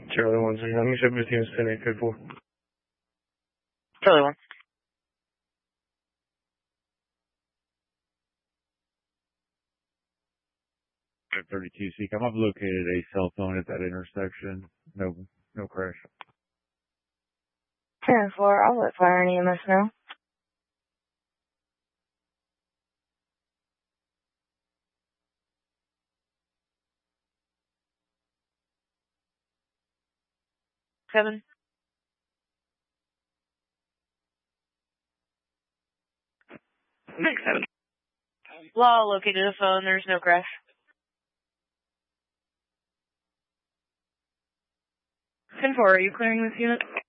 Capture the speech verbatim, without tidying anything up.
Charlie one second. Let me ship this team ten eight fifty-four. Charlie one. thirty-two C. I've located a cell phone at that intersection. No, no crash. ten four, I'll let fire and E M S know. Seven. Next seven. Law located a phone. There's no crash. ten four, are you clearing this unit?